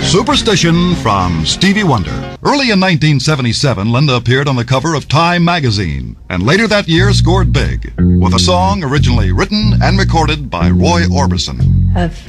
Superstition from Stevie Wonder. Early in 1977, Linda appeared on the cover of Time magazine, and later that year scored big with a song originally written and recorded by Roy Orbison.